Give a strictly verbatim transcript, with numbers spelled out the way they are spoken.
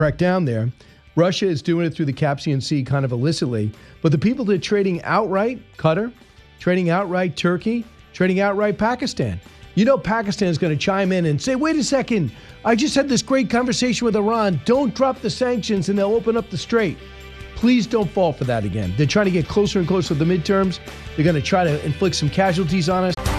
crack down there. Russia is doing it through the Caspian Sea kind of illicitly. But the people that are trading outright, Qatar, trading outright Turkey, trading outright Pakistan. You know Pakistan is going to chime in and say, wait a second, I just had this great conversation with Iran. Don't drop the sanctions and they'll open up the strait. Please don't fall for that again. They're trying to get closer and closer to the midterms. They're going to try to inflict some casualties on us.